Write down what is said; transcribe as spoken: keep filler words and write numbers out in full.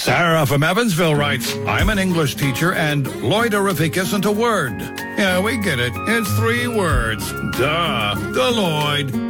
Sarah from Evansville writes, I'm an English teacher and Lloydorific isn't a word. Yeah, we get it. It's three words. Duh. Deloitte.